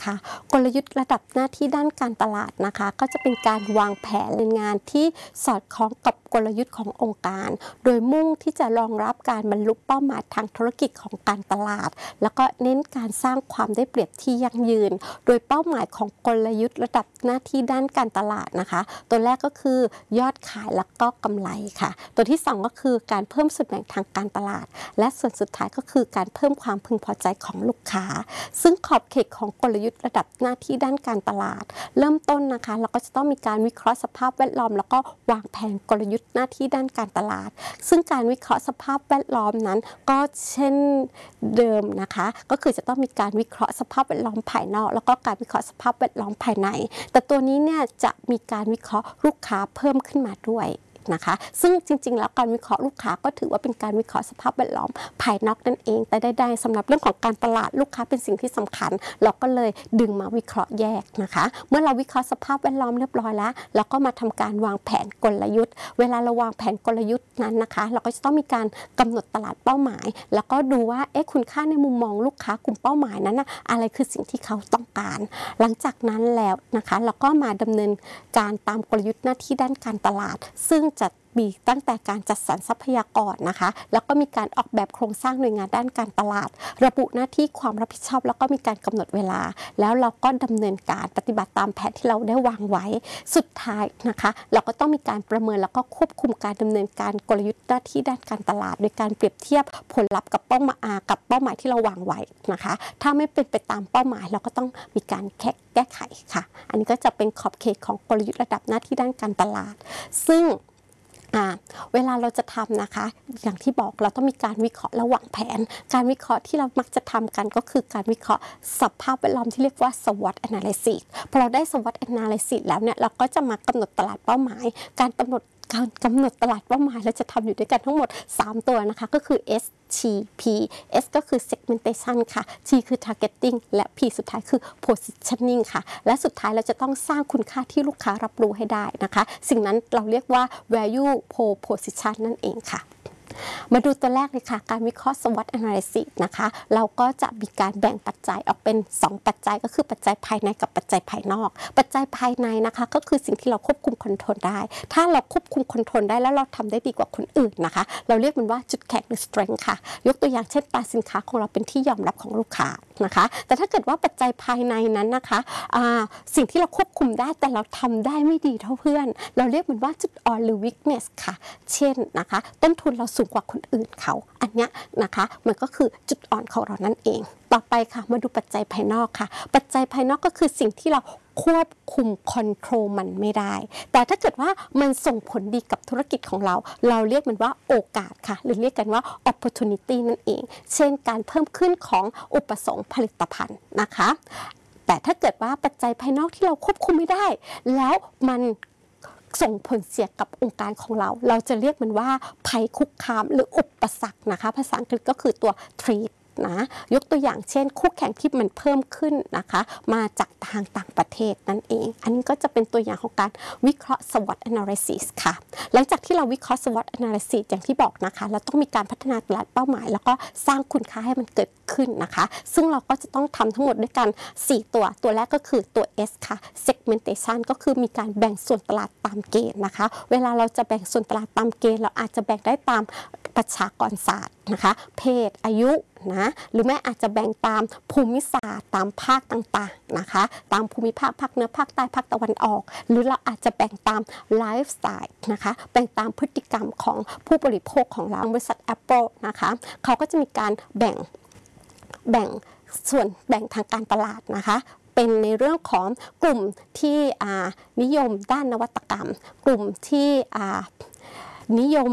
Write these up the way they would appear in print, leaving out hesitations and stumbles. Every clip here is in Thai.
ค่ะกลยุทธ์ระดับหน้าที่ด้านการตลาดนะคะก็จะเป็นการวางแผนงานที่สอดคล้องกับกลยุทธ์ขององค์การโดยมุ่งที่จะรองรับการบรรลุเป้าหมายทางธุรกิจของการตลาดแล้วก็เน้นการสร้างความได้เปรียบที่ยั่งยืนโดยเป้าหมายของกลยุทธ์ระดับหน้าที่ด้านการตลาดนะคะตัวแรกก็คือยอดขายแล้วก็กำไรค่ะตัวที่2ก็คือการเพิ่มส่วนแบ่งทางการตลาดและส่วนสุดท้ายก็คือการเพิ่มความพึงพอใจของลูกค้าซึ่งขอบเขตของกลยุทธ์ระดับหน้าที่ด้านการตลาดเริ่มต้นนะคะเราก็จะต้องมีการวิเคราะห์สภาพแวดล้อมแล้วก็วางแผนกลยุทธ์หน้าที่ด้านการตลาดซึ่งการวิเคราะห์สภาพแวดล้อมนั้นก็เช่นเดิมนะคะก็คือจะต้องมีการวิเคราะห์สภาพแวดล้อมภายนอกแล้วก็การวิเคราะห์สภาพแวดล้อมภายในแต่ตัวนี้เนี่ยจะมีการวิเคราะห์ลูกค้าเพิ่มขึ้นมาด้วยนะคะซึ่งจริงๆแล้วการวิเคราะห์ลูกค้าก็ถือว่าเป็นการวิเคราะห์สภาพแวดล้อมภายนอกนั่นเองแต่ใดๆสำหรับเรื่องของการตลาดลูกค้าเป็นสิ่งที่สำคัญเราก็เลยดึงมาวิเคราะห์แยกนะคะเมื่อเราวิเคราะห์สภาพแวดล้อมเรียบร้อยแล้วเราก็มาทำการวางแผนกลยุทธ์เวลาเราวางแผนกลยุทธ์นั้นนะคะเราก็จะต้องมีการกำหนดตลาดเป้าหมายแล้วก็ดูว่าคุณค่าในมุมมองลูกค้ากลุ่มเป้าหมายนั้นนะอะไรคือสิ่งที่เขาต้องการหลังจากนั้นแล้วนะคะเราก็มาดำเนินการตามกลยุทธ์หน้าที่ด้านการตลาดซึ่งจะมีตั้งแต่การจัดสรรทรัพยากรนะคะแล้วก็มีการออกแบบโครงสร้างหน่วยงานด้านการตลาดระบุหน้าที่ความรับผิดชอบแล้วก็มีการกำหนดเวลาแล้วเราก็ดำเนินการปฏิบัติตามแผนที่เราได้วางไว้สุดท้ายนะคะเราก็ต้องมีการประเมินแล้วก็ควบคุมการดำเนินการกลยุทธ์หน้าที่ด้านการตลาดโดยการเปรียบเทียบผลลัพธ์กับเป้าหมายที่เราวางไว้นะคะถ้าไม่เป็นไปตามเป้าหมายเราก็ต้องมีการแก้ไขค่ะอันนี้ก็จะเป็นขอบเขตของกลยุทธ์ระดับหน้าที่ด้านการตลาดซึ่งเวลาเราจะทำนะคะอย่างที่บอกเราต้องมีการวิเคราะห์และวางแผนการวิเคราะห์ที่เรามักจะทำกันก็คือการวิเคราะห์สภาพแวดล้อมที่เรียกว่า SWOT analysis พอเราได้ SWOT analysis แล้วเนี่ยเราก็จะมากำหนดตลาดเป้าหมายการกำหนดตลาดเป้าหมายเราจะทำอยู่ด้วยกันทั้งหมด3ตัวนะคะก็คือ S T P S ก็คือ segmentation ค่ะ T คือ targeting และ P สุดท้ายคือ positioning ค่ะและสุดท้ายเราจะต้องสร้างคุณค่าที่ลูกค้ารับรู้ให้ได้นะคะสิ่งนั้นเราเรียกว่า value proposition นั่นเองค่ะมาดูตัวแรกเลยค่ะการวิเคราะห์ SWOT analysis นะคะเราก็จะมีการแบ่งปัจจัยออกเป็น2ปัจจัยก็คือปัจจัยภายในกับปัจจัยภายนอกปัจจัยภายในนะคะก็คือสิ่งที่เราควบคุมคอนโทรลได้ถ้าเราควบคุมคอนโทรลได้แล้วเราทำได้ดีกว่าคนอื่นนะคะเราเรียกมันว่าจุดแข็งหรือ strength ค่ะยกตัวอย่างเช่นตราสินค้าของเราเป็นที่ยอมรับของลูกค้านะคะแต่ถ้าเกิดว่าปัจจัยภายในนั้นนะคะสิ่งที่เราควบคุมได้แต่เราทำได้ไม่ดีเท่าเพื่อนเราเรียกมันว่าจุดอ่อนหรือ weakness ค่ะเช่นนะคะต้นทุนเราสูงกว่าคนอื่นเขาอันเนี้ยนะคะมันก็คือจุดอ่อนของเรานั่นเองต่อไปค่ะมาดูปัจจัยภายนอกค่ะปัจจัยภายนอกก็คือสิ่งที่เราควบคุมคอนโทรลมันไม่ได้แต่ถ้าเกิดว่ามันส่งผลดีกับธุรกิจของเราเรียกมันว่าโอกาสค่ะหรือเรียกกันว่า opportunity นั่นเองเช่นการเพิ่มขึ้นของอุปสงค์ผลิตภัณฑ์นะคะแต่ถ้าเกิดว่าปัจจัยภายนอกที่เราควบคุมไม่ได้แล้วมันส่งผลเสียกับองค์การของเราจะเรียกมันว่าภัยคุกคามหรืออุปสรรคนะคะภาษาอังกฤษก็คือตัว threat นะยกตัวอย่างเช่นคู่แข่งที่มันเพิ่มขึ้นนะคะมาจากทางต่างประเทศนั่นเองอันนี้ก็จะเป็นตัวอย่างของการวิเคราะห์ SWOT analysis ค่ะหลังจากที่เราวิเคราะห์ SWOT analysis อย่างที่บอกนะคะเราต้องมีการพัฒนาตลาดเป้าหมายแล้วก็สร้างคุณค่าให้มันเกิดขึ้นนะคะซึ่งเราก็จะต้องทำทั้งหมดด้วยกัน4ตัวแรกก็คือตัว S ค่ะ segmentation ก็คือมีการแบ่งส่วนตลาดตามเกณฑ์นะคะเวลาเราจะแบ่งส่วนตลาดตามเกณฑ์เราอาจจะแบ่งได้ตามประชากรศาสตร์นะคะเพศอายุนะหรือแม้อาจจะแบ่งตามภูมิศาสตร์ตามภาคต่างๆนะคะตามภูมิภาคภาคเหนือภาคใต้ภาคตะวันออกหรือเราอาจจะแบ่งตามไลฟ์สไตล์นะคะแบ่งตามพฤติกรรมของผู้บริโภคของเราบริษัท Apple นะคะเขาก็จะมีการแบ่งส่วนแบ่งทางการตลาดนะคะเป็นในเรื่องของกลุ่มที่นิยมด้านนวัตกรรมกลุ่มที่นิยม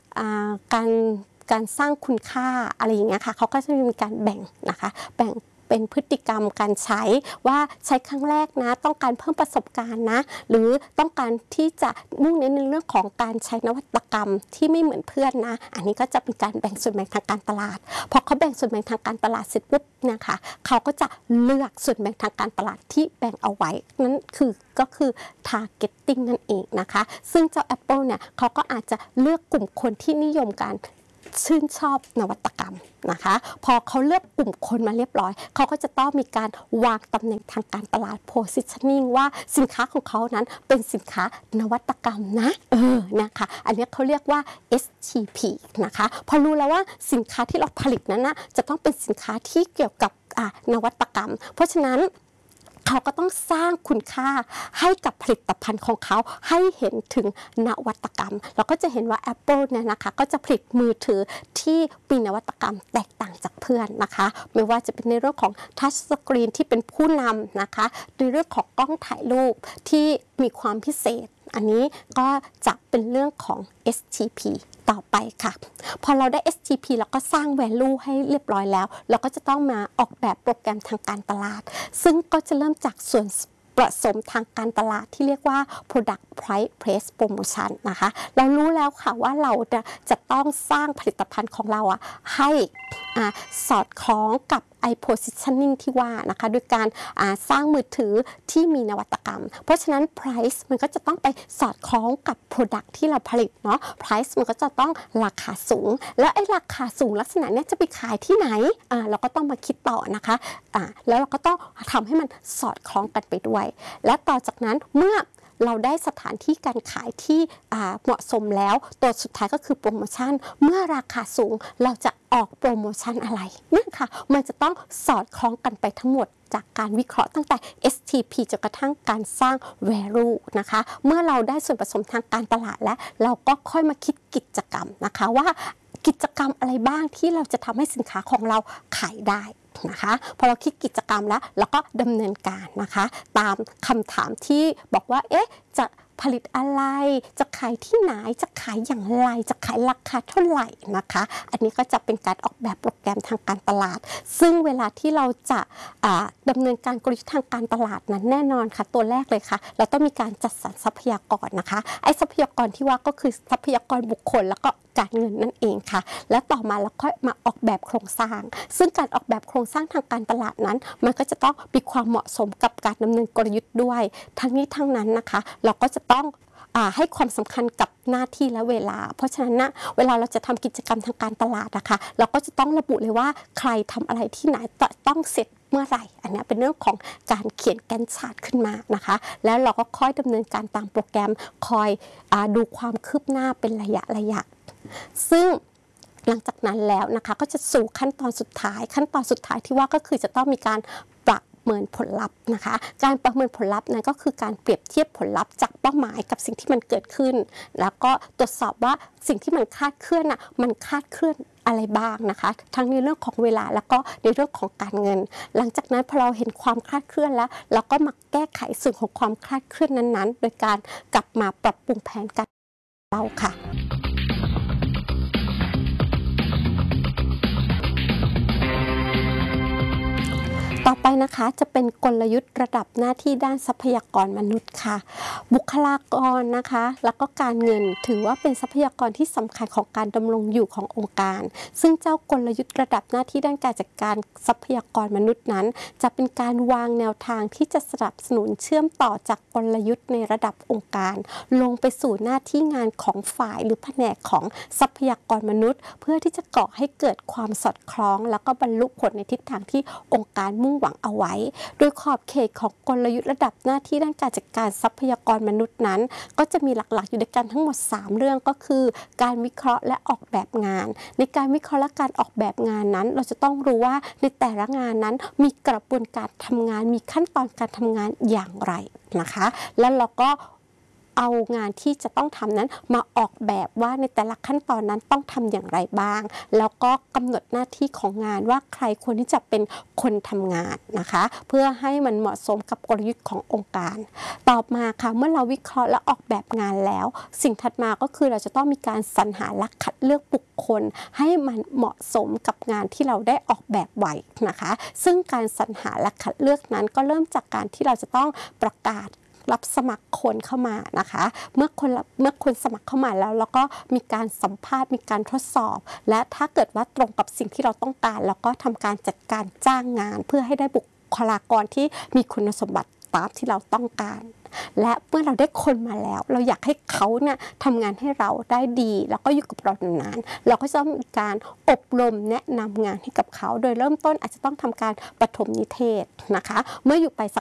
การสร้างคุณค่าอะไรอย่างเงี้ยค่ะเขาก็จะมีการแบ่งนะคะแบ่งเป็นพฤติกรรมการใช้ว่าใช้ครั้งแรกนะต้องการเพิ่มประสบการณ์นะหรือต้องการที่จะมุ่งเน้นในเรื่องของการใช้นวัตกรรมที่ไม่เหมือนเพื่อนนะอันนี้ก็จะเป็นการแบ่งส่วนแบ่งทางการตลาดพอเขาแบ่งส่วนแบ่งทางการตลาดเสร็จปุ๊บนะคะเขาก็จะเลือกส่วนแบ่งทางการตลาดที่แบ่งเอาไว้นั่นก็คือ targeting นั่นเองนะคะซึ่งเจ้า Apple เนี่ยเขาก็อาจจะเลือกกลุ่มคนที่นิยมการชื่นชอบนวัตกรรมนะคะพอเขาเลือกกลุ่มคนมาเรียบร้อยเขาก็จะต้องมีการวางตำแหน่งทางการตลาด positioning ว่าสินค้าของเขานั้นเป็นสินค้านวัตกรรมนะนะคะอันนี้เขาเรียกว่า STP นะคะพอรู้แล้วว่าสินค้าที่เราผลิตนั้นนะจะต้องเป็นสินค้าที่เกี่ยวกับนวัตกรรมเพราะฉะนั้นเขาก็ต้องสร้างคุณค่าให้กับผลิตภัณฑ์ของเขาให้เห็นถึงนวัตกรรมเราก็จะเห็นว่า Apple เนี่ยนะคะก็จะผลิตมือถือที่มีนวัตกรรมแตกต่างจากเพื่อนนะคะไม่ว่าจะเป็นในเรื่องของทัชสกรีนที่เป็นผู้นำนะคะในเรื่องของกล้องถ่ายรูปที่มีความพิเศษอันนี้ก็จะเป็นเรื่องของ STP ต่อไปค่ะพอเราได้ STP แล้วก็สร้าง value ให้เรียบร้อยแล้วเราก็จะต้องมาออกแบบโปรแกรมทางการตลาดซึ่งก็จะเริ่มจากส่วนผสมทางการตลาดที่เรียกว่า product price place promotion นะคะเรารู้แล้วค่ะว่าเราจะต้องสร้างผลิตภัณฑ์ของเราให้สอดคล้องกับpositioning ที่ว่านะคะโดยการสร้างมือถือที่มีนวัตกรรมเพราะฉะนั้น price มันก็จะต้องไปสอดคล้องกับ product ที่เราผลิตเนาะ price มันก็จะต้องราคาสูงแล้วราคาสูงลักษณะนี้จะไปขายที่ไหนเราก็ต้องมาคิดต่อนะคะแล้วเราก็ต้องทำให้มันสอดคล้องกันไปด้วยและต่อจากนั้นเมื่อเราได้สถานที่การขายที่เหมาะสมแล้วตัวสุดท้ายก็คือโปรโมชั่นเมื่อราคาสูงเราจะออกโปรโมชั่นอะไรนี่ค่ะมันจะต้องสอดคล้องกันไปทั้งหมดจากการวิเคราะห์ตั้งแต่ STP จนกระทั่งการสร้าง value นะคะเมื่อเราได้ส่วนผสมทางการตลาดแล้วเราก็ค่อยมาคิดกิจกรรมนะคะว่ากิจกรรมอะไรบ้างที่เราจะทำให้สินค้าของเราขายได้นะคะพอเราคิดกิจกรรมแล้วเราก็ดำเนินการนะคะตามคำถามที่บอกว่าจะผลิตอะไรจะขายที่ไหนจะขายอย่างไรจะขายราคาเท่าไหร่นะคะอันนี้ก็จะเป็นการออกแบบโปรแกรมทางการตลาดซึ่งเวลาที่เราจะดำเนินการกลยุทธ์ทางการตลาดนั้นแน่นอนค่ะตัวแรกเลยค่ะเราต้องมีการจัดสรรทรัพยากรนะคะทรัพยากรที่ว่าก็คือทรัพยากรบุคคลแล้วก็การเงินนั่นเองค่ะและต่อมาเราค่อยมาออกแบบโครงสร้างซึ่งการออกแบบโครงสร้างทางการตลาดนั้นมันก็จะต้องมีความเหมาะสมกับการดำเนินกลยุทธ์ด้วยทั้งนี้ทั้งนั้นนะคะเราก็จะต้องให้ความสำคัญกับหน้าที่และเวลาเพราะฉะนั้นเวลาเราจะทำกิจกรรมทางการตลาดนะคะเราก็จะต้องระบุเลยว่าใครทำอะไรที่ไหนต้องเสร็จเมื่อไหร่อันนี้เป็นเรื่องของการเขียนแกนชาร์ตขึ้นมานะคะแล้วเราก็ค่อยดำเนินการตามโปรแกรมคอยดูความคืบหน้าเป็นระยะซึ่งหลังจากนั้นแล้วนะคะก็จะสู่ขั้นตอนสุดท้ายที่ว่าก็คือจะต้องมีการประเมินผลลัพธ์นะคะการประเมินผลลัพธ์นั้นก็คือการเปรียบเทียบผลลัพธ์จากเป้าหมายกับสิ่งที่มันเกิดขึ้นแล้วก็ตรวจสอบว่าสิ่งที่มันคลาดเคลื่อนมันคลาดเคลื่อนอะไรบ้างนะคะทั้งในเรื่องของเวลาแล้วก็ในเรื่องของการเงินหลังจากนั้นพอเราเห็นความคลาดเคลื่อนแล้วเราก็มาแก้ไขส่วนของความคลาดเคลื่อนนั้นๆโดยการกลับมาปรับปรุงแผนการเราค่ะต่อไปนะคะจะเป็นกลยุทธ์ระดับหน้าที่ด้านทรัพยากรมนุษย์ค่ะบุคลากรนะคะแล้วก็การเงินถือว่าเป็นทรัพยากรที่สำคัญของการดำรงอยู่ขององค์การซึ่งเจ้ากลยุทธ์ระดับหน้าที่ด้านการจัดการทรัพยากรมนุษย์นั้นจะเป็นการวางแนวทางที่จะสนับสนุนเชื่อมต่อจากกลยุทธ์ในระดับองค์การลงไปสู่หน้าที่งานของฝ่ายหรือแผนกของทรัพยากรมนุษย์เพื่อที่จะก่อให้เกิดความสอดคล้องแล้วก็บรรลุผลในทิศทางที่องค์การมุ่งหวังเอาไว้โดยขอบเขตของกลยุทธ์ระดับหน้าที่ด้านการจัดการทรัพยากรมนุษย์นั้นก็จะมีหลักๆอยู่ด้วยกันทั้งหมด3เรื่องก็คือการวิเคราะห์และออกแบบงานในการวิเคราะห์และการออกแบบงานนั้นเราจะต้องรู้ว่าในแต่ละงานนั้นมีกระบวนการทำงานมีขั้นตอนการทำงานอย่างไรนะคะแล้วเราก็เอางานที่จะต้องทำนั้นมาออกแบบว่าในแต่ละขั้นตอนนั้นต้องทำอย่างไรบ้างแล้วก็กำหนดหน้าที่ของงานว่าใครควรที่จะเป็นคนทำงานนะคะเพื่อให้มันเหมาะสมกับกลยุทธ์ขององค์การต่อมาค่ะเมื่อเราวิเคราะห์และออกแบบงานแล้วสิ่งถัดมาก็คือเราจะต้องมีการสรรหาและคัดเลือกบุคคลให้มันเหมาะสมกับงานที่เราได้ออกแบบไว้นะคะซึ่งการสรรหาและคัดเลือกนั้นก็เริ่มจากการที่เราจะต้องประกาศรับสมัครคนเข้ามานะคะเมื่อคนสมัครเข้ามาแล้วเราก็มีการสัมภาษณ์มีการทดสอบและถ้าเกิดว่าตรงกับสิ่งที่เราต้องการเราก็ทำการจัดการจ้างงานเพื่อให้ได้บุคลากรที่มีคุณสมบัติตามที่เราต้องการและเมื่อเราได้คนมาแล้วเราอยากให้เขาเนี่ยทำงานให้เราได้ดีแล้วก็อยู่กับเรานานๆเราก็จะมีการอบรมแนะนำงานให้กับเขาโดยเริ่มต้นอาจจะต้องทำการปฐมนิเทศนะคะเมื่ออยู่ไปสัก